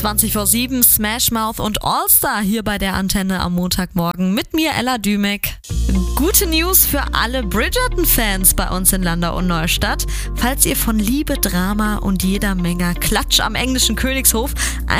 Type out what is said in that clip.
20 vor 7, Smash Mouth und All-Star hier bei der Antenne am Montagmorgen mit mir, Ella Dümek. Gute News für alle Bridgerton-Fans bei uns in Landau und Neustadt. Falls ihr von Liebe, Drama und jeder Menge Klatsch am englischen Königshof